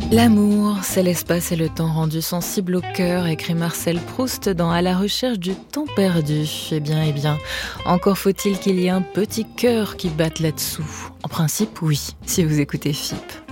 L'amour, c'est l'espace et le temps rendus sensibles au cœur, écrit Marcel Proust dans À la recherche du temps perdu. Eh bien, encore faut-il qu'il y ait un petit cœur qui batte là-dessous. En principe, oui, si vous écoutez FIP.